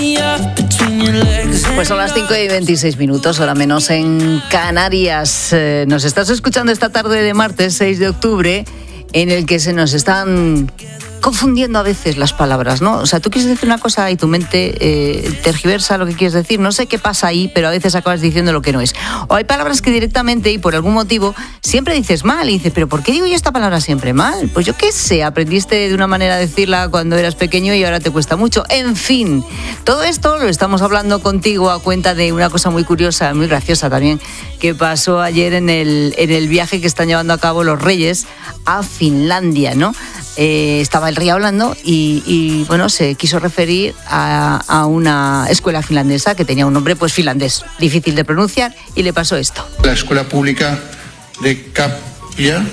Pues son las 5:26, hora menos en Canarias. Nos estás escuchando esta tarde de martes 6 de octubre, en el que se nos están confundiendo a veces las palabras, ¿no? O sea, tú quieres decir una cosa y tu mente tergiversa lo que quieres decir. No sé qué pasa ahí, pero a veces acabas diciendo lo que no es. O hay palabras que directamente y por algún motivo siempre dices mal y dices, ¿pero por qué digo yo esta palabra siempre mal? Pues yo qué sé, aprendiste de una manera de decirla cuando eras pequeño y ahora te cuesta mucho. En fin, todo esto lo estamos hablando contigo a cuenta de una cosa muy curiosa, muy graciosa también, que pasó ayer en el viaje que están llevando a cabo los Reyes a Finlandia, ¿no? Estaba el rey hablando y bueno, se quiso referir a una escuela finlandesa que tenía un nombre pues finlandés, difícil de pronunciar, y le pasó esto. La escuela pública de Capulla,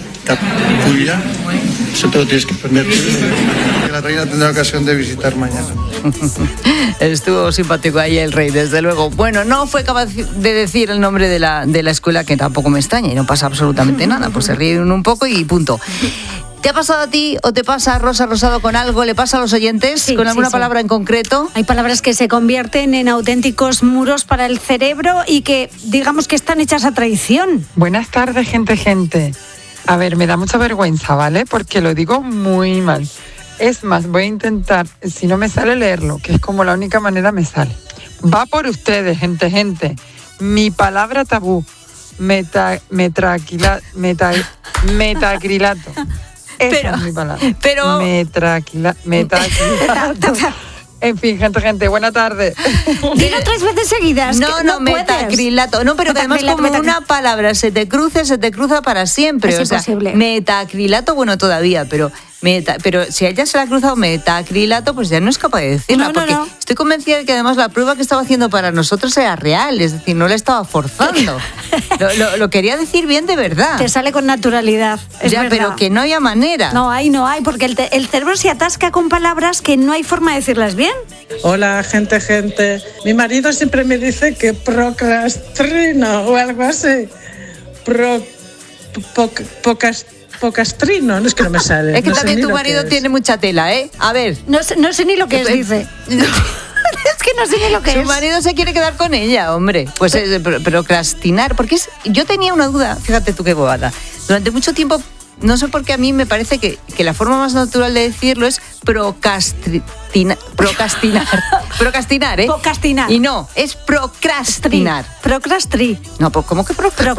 eso te lo tienes que aprender. Que la reina tendrá ocasión de visitar mañana. Estuvo simpático ahí el rey, desde luego. Bueno, no fue capaz de decir el nombre de la escuela, que tampoco me extraña, y no pasa absolutamente nada, pues se ríen un poco y punto. ¿Te ha pasado a ti o te pasa, Rosa Rosado, con algo? ¿Le pasa a los oyentes con alguna palabra en concreto? Hay palabras que se convierten en auténticos muros para el cerebro y que digamos que están hechas a traición. Buenas tardes, gente. A ver, me da mucha vergüenza, ¿vale? Porque lo digo muy mal. Es más, voy a intentar, si no me sale, leerlo, que es como la única manera me sale. Va por ustedes, gente. Mi palabra tabú, metacrilato. Esa es mi palabra. Pero metacrilato. En fin, gente, buena tarde. Dilo 3 veces seguidas. No, metacrilato. No, pero que además como una palabra se te cruza para siempre. Es imposible. Metacrilato, bueno, todavía, pero si a ella se le ha cruzado metacrilato, pues ya no es capaz de decirla, porque estoy convencida de que además la prueba que estaba haciendo para nosotros era real, es decir, no la estaba forzando. lo quería decir bien de verdad. Te sale con naturalidad, es ya, verdad. Pero que no había manera. No hay, porque el cerebro se atasca con palabras que no hay forma de decirlas bien. Hola, gente. Mi marido siempre me dice que procrastino o algo así. Pocastrino, no es que no me sale. Es que no también tu marido tiene mucha tela, ¿eh? A ver. No sé ni lo que es, dice. Es que no sé ni lo que es. Su marido se quiere quedar con ella, hombre. Pues procrastinar, porque yo tenía una duda, fíjate tú qué bobada. Durante mucho tiempo, no sé por qué a mí me parece que la forma más natural de decirlo es procrastinar, ¿eh? Procrastinar. Y no, es procrastinar. No, pues ¿cómo que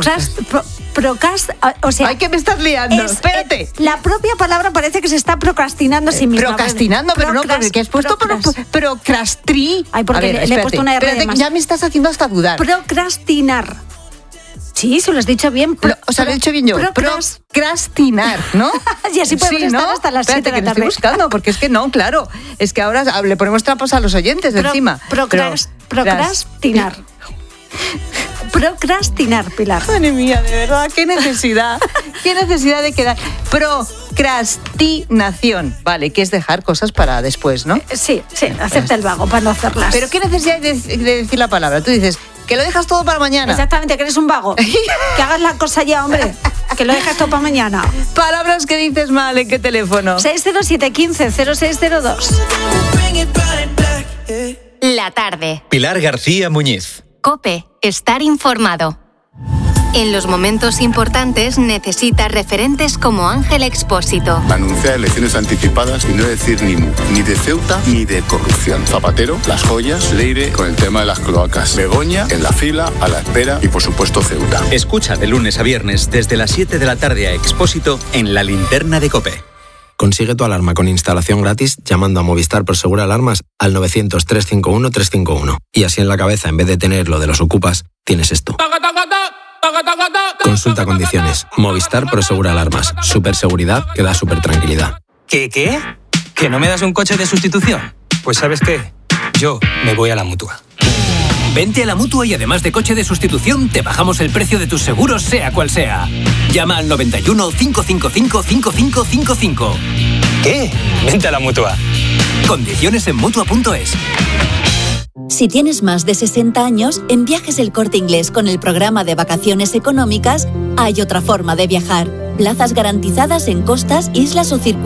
o sea, ay, que me estás liando, espérate. La propia palabra parece que se está procrastinando a sí misma. Procrastinando, pero no, porque has puesto procrastri. Ay, porque le he puesto una R de más. Ya me estás haciendo hasta dudar. Procrastinar. Sí, se lo has dicho bien. O sea, lo he dicho bien yo. Procrastinar, ¿no? Y así podemos estar hasta las 7 de la tarde. Estoy buscando, porque es que no, claro. Es que ahora le ponemos trampas a los oyentes encima. Procrastinar. Procrastinar, Pilar. Madre mía, de verdad, qué necesidad de quedar. Procrastinación, vale, que es dejar cosas para después, ¿no? Sí, hacerte el vago para no hacerlas. Pero qué necesidad de decir la palabra. Tú dices que lo dejas todo para mañana. Exactamente, que eres un vago. Que hagas la cosa ya, hombre. Que lo dejas todo para mañana. Palabras que dices mal, ¿en qué teléfono? 607-15-0602. La tarde. Pilar García Muñiz. COPE. Estar informado. En los momentos importantes necesita referentes como Ángel Expósito. Anunciar elecciones anticipadas y no decir ni mu, ni de Ceuta ni de corrupción. Zapatero, las joyas, Leire con el tema de las cloacas. Begoña en la fila, a la espera y por supuesto Ceuta. Escucha de lunes a viernes desde las 7 de la tarde a Expósito en La Linterna de COPE. Consigue tu alarma con instalación gratis llamando a Movistar Prosegur Alarmas al 900-351-351. Y así en la cabeza, en vez de tener lo de los ocupas, tienes esto. Consulta condiciones. Movistar Prosegur Alarmas. Superseguridad que da super tranquilidad. ¿Qué? ¿Que no me das un coche de sustitución? Pues ¿sabes qué? Yo me voy a la Mutua. Vente a la Mutua y además de coche de sustitución, te bajamos el precio de tus seguros, sea cual sea. Llama al 91 555 5555. ¿Qué? Vente a la Mutua. Condiciones en Mutua.es. Si tienes más de 60 años, en Viajes El Corte Inglés con el programa de vacaciones económicas, hay otra forma de viajar. Plazas garantizadas en costas, islas o circuitos.